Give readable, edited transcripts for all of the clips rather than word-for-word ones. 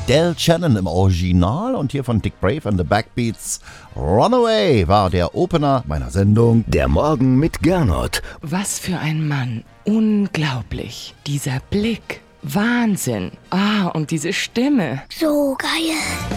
Del Shannon im Original und hier von Dick Brave and the Backbeats. Runaway war der Opener meiner Sendung. Der Morgen mit Gernot. Was für ein Mann. Unglaublich. Dieser Blick. Wahnsinn. Und diese Stimme. So geil.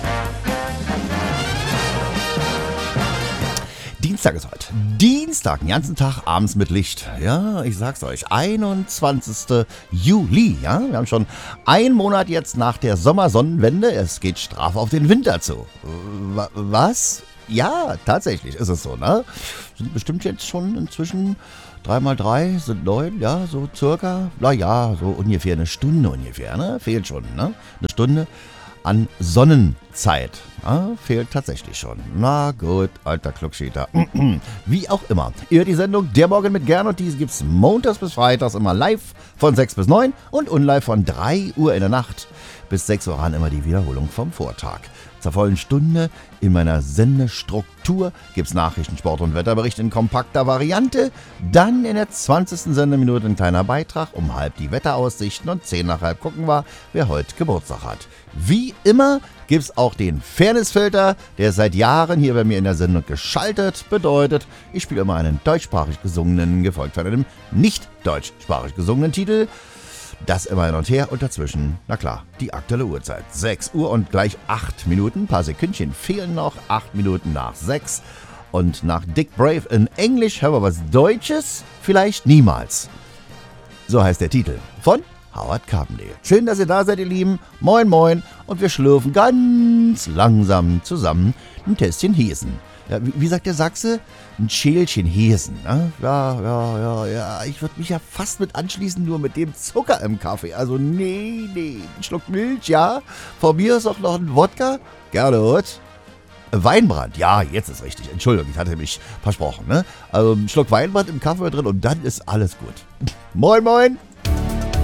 Dienstag ist heute. Dienstag, den ganzen Tag abends mit Licht. Ja, ich sag's euch, 21. Juli. Ja, wir haben schon einen Monat jetzt nach der Sommersonnenwende. Es geht straff auf den Winter zu. Was? Ja, tatsächlich ist es so, ne? Sind bestimmt jetzt schon inzwischen 3 mal 3 sind 9, ja, so circa. Naja, so ungefähr eine Stunde ungefähr, ne? Fehlt schon, ne? Eine Stunde an Sonnenzeit. Ja, fehlt tatsächlich schon. Na gut, alter Kluckschäter. Wie auch immer. Ihr hört die Sendung Der Morgen mit Gernot. Diese gibt's montags bis freitags immer live von 6 bis 9 und unlive von 3 Uhr in der Nacht bis 6 Uhr an immer die Wiederholung vom Vortag. Zur vollen Stunde in meiner Sendestruktur gibt's Nachrichten, Sport und Wetterbericht in kompakter Variante. Dann in der 20. Sendeminute ein kleiner Beitrag, um halb die Wetteraussichten und 10 nach halb gucken wir, wer heute Geburtstag hat. Wie immer gibt's auch den Fairnessfilter, der ist seit Jahren hier bei mir in der Sendung geschaltet. Bedeutet, ich spiele immer einen deutschsprachig gesungenen, gefolgt von einem nicht deutschsprachig gesungenen Titel. Das immer hin und her und dazwischen, na klar, die aktuelle Uhrzeit. 6 Uhr und gleich 8 Minuten. Ein paar Sekündchen fehlen noch. 8 Minuten nach 6. Und nach Dick Brave in Englisch hören wir was Deutsches. Vielleicht niemals. So heißt der Titel von Howard Carpendale. Schön, dass ihr da seid, ihr Lieben. Moin, moin. Und wir schlürfen ganz langsam zusammen ein Tässchen Hesen. Ja, wie sagt der Sachse? Ein Schälchen Hesen. Ne? Ja. Ich würde mich ja fast mit anschließen, nur mit dem Zucker im Kaffee. Also nee. Ein Schluck Milch, ja. Von mir ist auch noch ein Wodka. Gernot. Weinbrand. Ja, jetzt ist richtig. Entschuldigung, ich hatte mich versprochen. Ne? Also ein Schluck Weinbrand im Kaffee drin und dann ist alles gut. Moin, moin.